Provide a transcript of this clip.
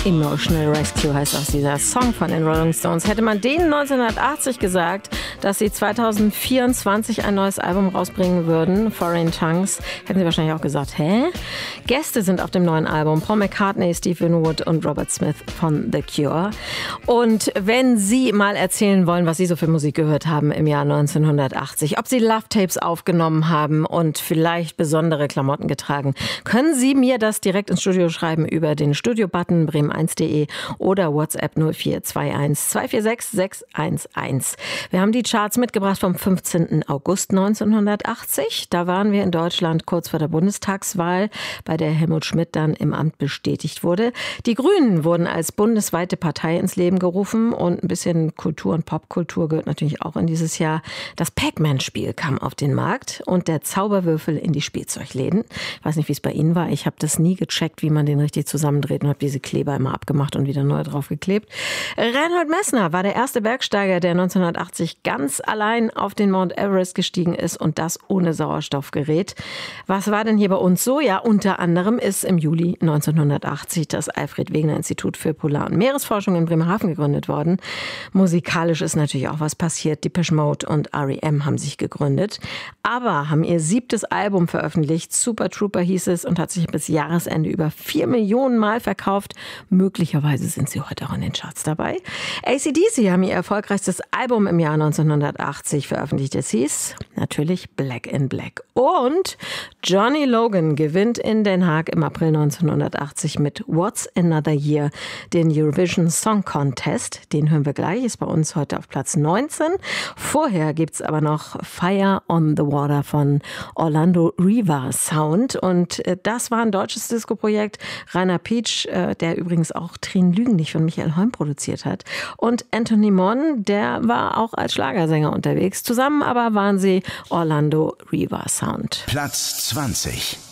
Emotional Rescue heißt auch dieser Song von den Rolling Stones. Hätte man denen 1980 gesagt, dass sie 2024 ein neues Album rausbringen würden, Foreign Tongues, hätten sie wahrscheinlich auch gesagt, hä? Gäste sind auf dem neuen Album Paul McCartney, Steve Winwood und Robert Smith von The Cure. Und wenn Sie mal erzählen wollen, was Sie so für Musik gehört haben im Jahr 1980, ob Sie Love-Tapes aufgenommen haben und vielleicht besondere Klamotten getragen, können Sie mir das direkt ins Studio schreiben über den Studio-Button bremen1.de oder WhatsApp 0421 246 611. Wir haben die Charts mitgebracht vom 15. August 1980. Da waren wir in Deutschland kurz vor der Bundestagswahl, bei der Helmut Schmidt dann im Amt bestätigt wurde. Die Grünen wurden als bundesweite Partei ins Leben gerufen und ein bisschen Kultur und Popkultur gehört natürlich auch in dieses Jahr. Das Pac-Man-Spiel kam auf den Markt und der Zauberwürfel in die Spielzeugläden. Ich weiß nicht, wie es bei Ihnen war. Ich habe das nie gecheckt, wie man den richtig zusammendreht und habe diese Kleber immer abgemacht und wieder neu draufgeklebt. Reinhold Messner war der erste Bergsteiger, der 1980 ganz allein auf den Mount Everest gestiegen ist und das ohne Sauerstoffgerät. Was war denn hier bei uns so? Ja, unter anderem ist im Juli 1980 das Alfred-Wegener-Institut für Polar- und Meeresforschung in Bremerhaven gegründet worden. Musikalisch ist natürlich auch was passiert. Depeche Mode und R.E.M. haben sich gegründet, aber haben ihr 7. Album veröffentlicht. Super Trooper hieß es und hat sich bis Jahresende über 4 Millionen Mal verkauft. Möglicherweise sind sie heute auch in den Charts dabei. AC/DC haben ihr erfolgreichstes Album im Jahr 1980 veröffentlicht. Es hieß natürlich Black in Black. Und Johnny Logan gewinnt in Den Haag im April 1980 mit What's Another Year den Eurovision Song Contest. Den hören wir gleich, ist bei uns heute auf Platz 19. Vorher gibt's aber noch Fire on the Water von Orlando Riva Sound. Und das war ein deutsches Disco-Projekt. Rainer Pietsch, der übrigens auch Tränen lügen nicht von Michael Holm produziert hat. Und Anthony Mon, der war auch als Schlagersänger unterwegs. Zusammen aber waren sie Orlando Riva Sound. Platz 20.